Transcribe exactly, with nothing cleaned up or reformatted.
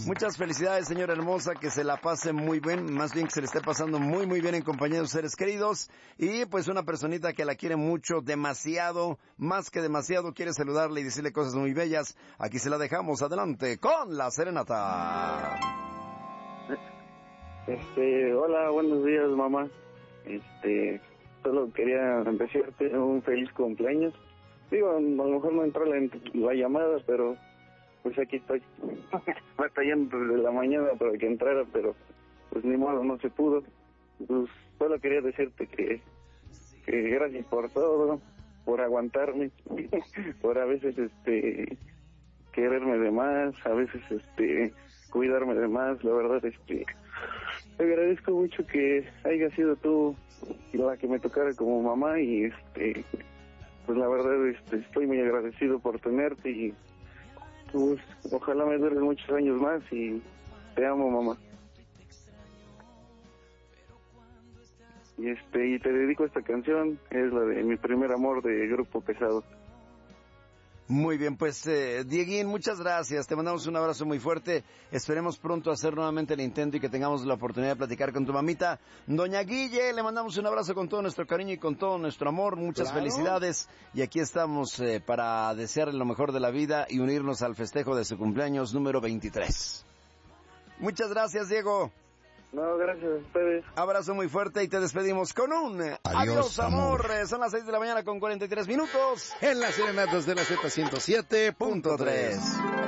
Muchas felicidades, señora hermosa, que se la pase muy bien, más bien que se le esté pasando muy muy bien en compañía de sus seres queridos, y pues una personita que la quiere mucho, demasiado, más que demasiado, quiere saludarle y decirle cosas muy bellas. Aquí se la dejamos, adelante con la serenata. Este, hola, buenos días, mamá. Este, solo quería desearte un feliz cumpleaños. Digo, a lo mejor no entró la, la llamada, pero pues aquí estoy. Batallando desde la mañana para que entrara, pero pues ni modo, no se pudo. Pues solo quería decirte que, que gracias por todo, por aguantarme, por a veces este quererme de más, a veces este cuidarme de más. La verdad es que te agradezco mucho que hayas sido tú la que me tocara como mamá, y este pues la verdad este estoy muy agradecido por tenerte, y pues ojalá me duren muchos años más, y te amo, mamá. Y este y te dedico esta canción, es la de Mi Primer Amor de Grupo Pesado. Muy bien, pues eh, Dieguín, muchas gracias, te mandamos un abrazo muy fuerte, esperemos pronto hacer nuevamente el intento y que tengamos la oportunidad de platicar con tu mamita. Doña Guille, le mandamos un abrazo con todo nuestro cariño y con todo nuestro amor, muchas claro. felicidades, y aquí estamos eh, para desearle lo mejor de la vida y unirnos al festejo de su cumpleaños número veintitrés. Muchas gracias, Diego. No, gracias a ustedes. Abrazo muy fuerte y te despedimos con un Adiós, Adiós amor. amor. Son las seis de la mañana con cuarenta y tres minutos. En las serenatas de la Z ciento siete punto tres.